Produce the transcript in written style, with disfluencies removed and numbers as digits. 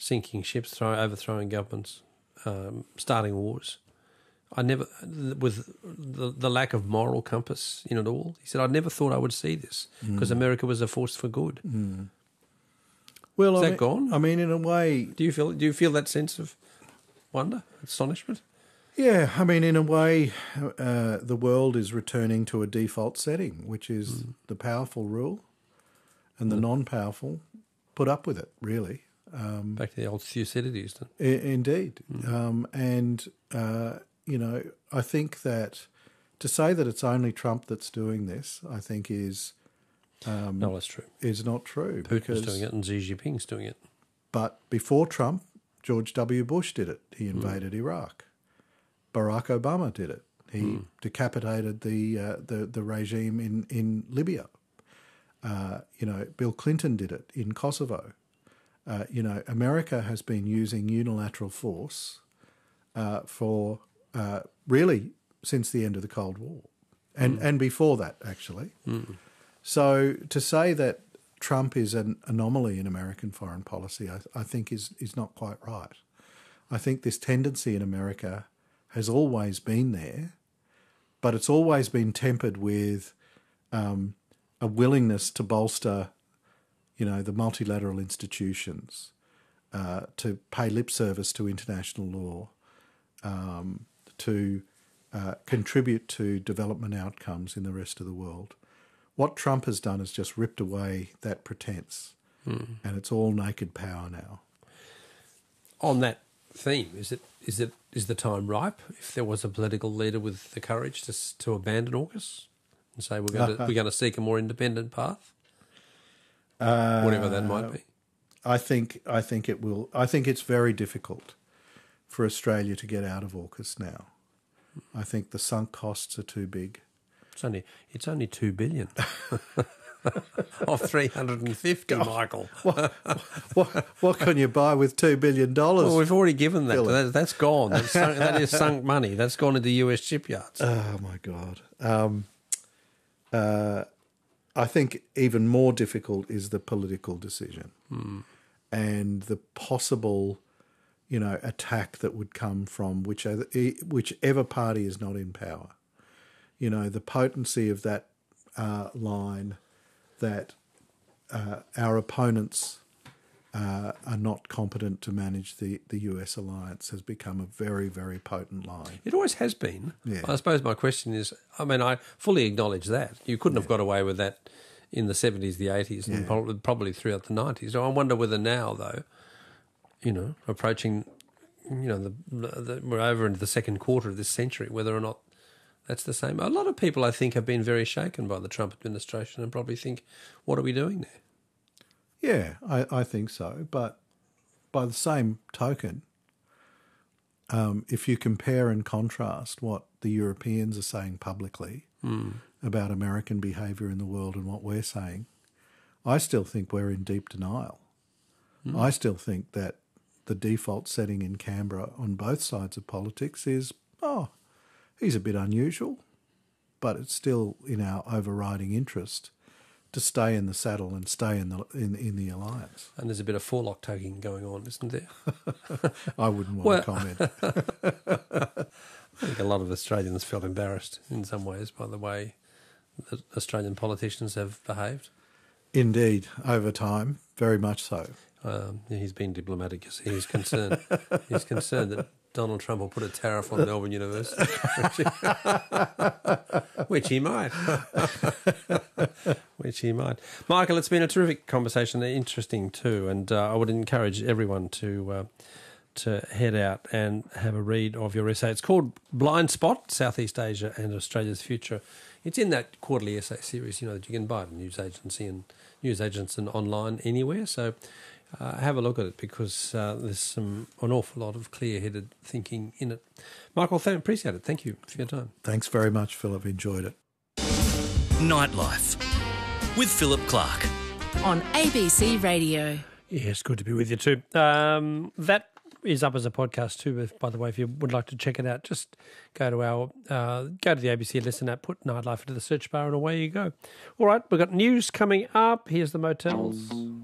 sinking ships, overthrowing governments, starting wars. I never, with the lack of moral compass in it all, he said, I never thought I would see this because America was a force for good. Well, Is that gone? I mean, in a way, Do you feel that sense of wonder, astonishment? yeah. I mean, in a way, the world is returning to a default setting, which is the powerful rule, and the non-powerful put up with it. Really, Back to the old Thucydides. indeed, I think that to say that it's only Trump that's doing this, I think is No, that's true. is not true. Putin's doing it and Xi Jinping's doing it. But before Trump, George W. Bush did it. He invaded Iraq. Barack Obama did it. He decapitated the regime in Libya. Bill Clinton did it in Kosovo. America has been using unilateral force for really since the end of the Cold War, and before that, actually. So to say that Trump is an anomaly in American foreign policy, I think is not quite right. I think this tendency in America has always been there, but it's always been tempered with a willingness to bolster, the multilateral institutions, to pay lip service to international law, to contribute to development outcomes in the rest of the world. What Trump has done is just ripped away that pretense, and it's all naked power now. On that theme, is the time ripe? If there was a political leader with the courage to abandon AUKUS and say we're going to seek a more independent path, whatever that might be. I think it will. I think it's very difficult for Australia to get out of AUKUS now. I think the sunk costs are too big. It's only $2 billion of 350, Michael. What can you buy with $2 billion? Well, we've already given that. That's gone. That is sunk money. That's gone into US shipyards. Oh my God. I think even more difficult is the political decision and the possible, attack that would come from whichever party is not in power. The potency of that line that our opponents are not competent to manage the US alliance has become a very, very potent line. It always has been. Yeah. I suppose my question is, I fully acknowledge that. You couldn't have got away with that in the 70s, the 80s, and probably throughout the 90s. So I wonder whether now, though, approaching, we're over into the second quarter of this century, whether or not that's the same. A lot of people, I think, have been very shaken by the Trump administration and probably think, what are we doing there? Yeah, I think so. But by the same token, if you compare and contrast what the Europeans are saying publicly about American behaviour in the world and what we're saying, I still think we're in deep denial. I still think that the default setting in Canberra on both sides of politics is, he's a bit unusual, but it's still in our overriding interest to stay in the saddle and stay in the alliance. And there's a bit of forelock tugging going on, isn't there? I wouldn't want to comment. I think a lot of Australians felt embarrassed in some ways by the way that Australian politicians have behaved. Indeed, over time, very much so. He's been diplomatic. He's concerned. He's concerned that Donald Trump will put a tariff on Melbourne University, which he might. Which he might. Michael, it's been a terrific conversation, interesting too, and I would encourage everyone to head out and have a read of your essay. It's called Blind Spot, Southeast Asia and Australia's Future. It's in that quarterly essay series, that you can buy at a news agency and online anywhere. So have a look at it because there's an awful lot of clear-headed thinking in it. Michael, appreciate it. Thank you for your time. Thanks very much, Philip. Enjoyed it. Nightlife with Philip Clark on ABC Radio. Yes, good to be with you too. That is up as a podcast too. By the way, if you would like to check it out, just go to the ABC Listen app, put Nightlife into the search bar, and away you go. All right, we've got news coming up. Here's the motels.